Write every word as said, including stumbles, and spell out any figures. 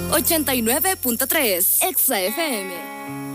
ochenta y nueve punto tres, Exa F M.